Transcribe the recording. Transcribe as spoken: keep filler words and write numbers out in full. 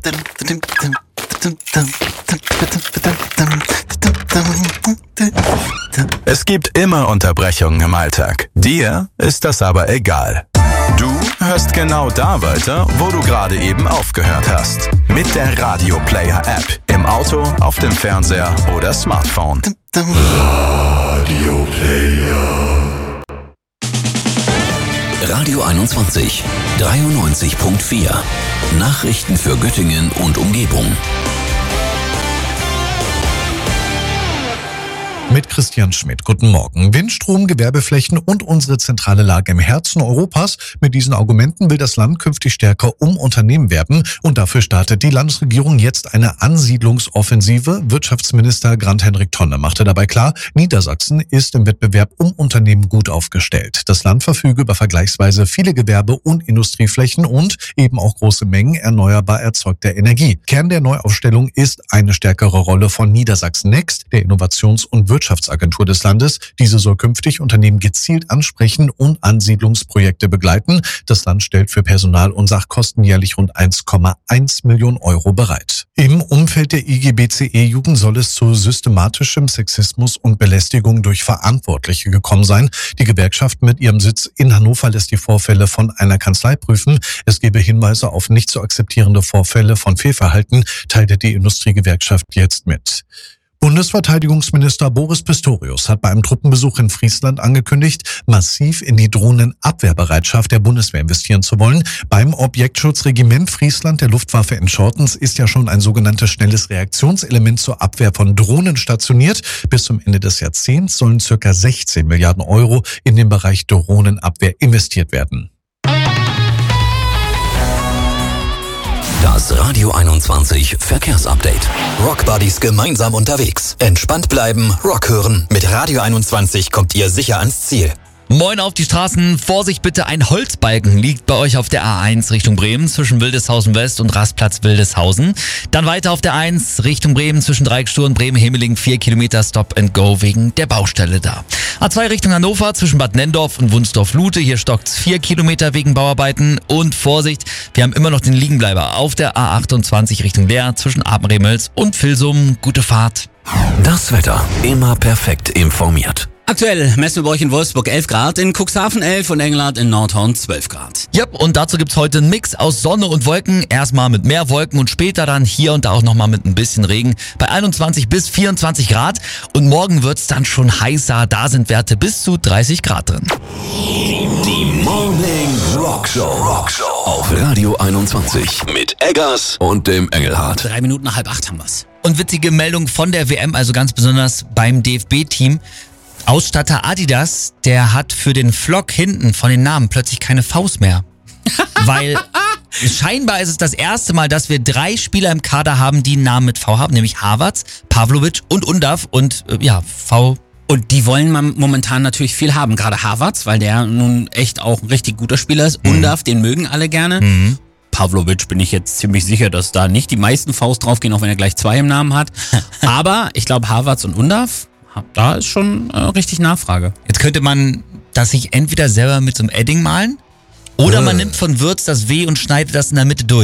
Es gibt immer Unterbrechungen im Alltag. Dir ist das aber egal. Du hörst genau da weiter, wo du gerade eben aufgehört hast. Mit der Radio Player App. Im Auto, auf dem Fernseher oder Smartphone. Radio Player. Radio einundzwanzig, dreiundneunzig Komma vier. Nachrichten für Göttingen und Umgebung. Mit Christian Schmidt. Guten Morgen. Windstrom, Gewerbeflächen und unsere zentrale Lage im Herzen Europas. Mit diesen Argumenten will das Land künftig stärker um Unternehmen werben. Und dafür startet die Landesregierung jetzt eine Ansiedlungsoffensive. Wirtschaftsminister Grant-Hendrik Tonne machte dabei klar, Niedersachsen ist im Wettbewerb um Unternehmen gut aufgestellt. Das Land verfüge über vergleichsweise viele Gewerbe- und Industrieflächen und eben auch große Mengen erneuerbar erzeugter Energie. Kern der Neuaufstellung ist eine stärkere Rolle von Niedersachsen Next, der Innovations- und Wirtschaftsagentur des Landes. Diese soll künftig Unternehmen gezielt ansprechen und Ansiedlungsprojekte begleiten. Das Land stellt für Personal- und Sachkosten jährlich rund eins Komma eins Millionen Euro bereit. Im Umfeld der I G B C E-Jugend soll es zu systematischem Sexismus und Belästigung durch Verantwortliche gekommen sein. Die Gewerkschaft mit ihrem Sitz in Hannover lässt die Vorfälle von einer Kanzlei prüfen. Es gebe Hinweise auf nicht zu akzeptierende Vorfälle von Fehlverhalten, teilte die Industriegewerkschaft jetzt mit. Bundesverteidigungsminister Boris Pistorius hat bei einem Truppenbesuch in Friesland angekündigt, massiv in die Drohnenabwehrbereitschaft der Bundeswehr investieren zu wollen. Beim Objektschutzregiment Friesland der Luftwaffe in Schortens ist ja schon ein sogenanntes schnelles Reaktionselement zur Abwehr von Drohnen stationiert. Bis zum Ende des Jahrzehnts sollen circa sechzehn Milliarden Euro in den Bereich Drohnenabwehr investiert werden. Das Radio einundzwanzig Verkehrsupdate. Rockbuddies gemeinsam unterwegs. Entspannt bleiben, Rock hören. Mit Radio einundzwanzig kommt ihr sicher ans Ziel. Moin auf die Straßen. Vorsicht bitte, ein Holzbalken liegt bei euch auf der A eins Richtung Bremen zwischen Wildeshausen West und Rastplatz Wildeshausen. Dann weiter auf der eins Richtung Bremen zwischen Dreieckstur und Bremen-Hemeling vier Kilometer Stop and Go wegen der Baustelle da. A zwei Richtung Hannover zwischen Bad Nenndorf und Wunsdorf-Lute. Hier stockt's vier Kilometer wegen Bauarbeiten. Und Vorsicht, wir haben immer noch den Liegenbleiber auf der A achtundzwanzig Richtung Leer zwischen Apenremels und Vilsum. Gute Fahrt. Das Wetter immer perfekt informiert. Aktuell messen wir bei euch in Wolfsburg elf Grad, in Cuxhaven elf und Engelhardt in Nordhorn zwölf Grad. Ja, und dazu gibt's heute einen Mix aus Sonne und Wolken. Erstmal mit mehr Wolken und später dann hier und da auch nochmal mit ein bisschen Regen bei einundzwanzig bis vierundzwanzig Grad. Und morgen wird's dann schon heißer. Da sind Werte bis zu dreißig Grad drin. Die Morning Rock Show. Rock Show auf Radio einundzwanzig mit Eggers und dem Engelhardt. Drei Minuten nach halb acht haben wir's. Und witzige Meldung von der W M, also ganz besonders beim D F B-Team. Ausstatter Adidas, der hat für den Flock hinten von den Namen plötzlich keine Vs mehr. Weil scheinbar ist es das erste Mal, dass wir drei Spieler im Kader haben, die einen Namen mit V haben, nämlich Havertz, Pavlovic und Undav und äh, ja, V. Und die wollen man momentan natürlich viel haben, gerade Havertz, weil der nun echt auch ein richtig guter Spieler ist. Mhm. Undav, den mögen alle gerne. Mhm. Pavlovic bin ich jetzt ziemlich sicher, dass da nicht die meisten Vs draufgehen, auch wenn er gleich zwei im Namen hat. Aber ich glaube, Havertz und Undav, da ist schon äh, richtig Nachfrage. Jetzt könnte man das sich entweder selber mit so einem Edding malen oder man nimmt von Würz das W und schneidet das in der Mitte durch.